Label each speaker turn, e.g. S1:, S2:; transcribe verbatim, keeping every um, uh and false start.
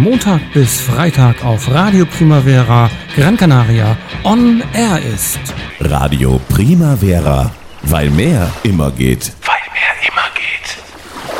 S1: Montag bis Freitag auf Radio Primavera Gran Canaria on Air ist.
S2: Radio Primavera, weil mehr immer geht.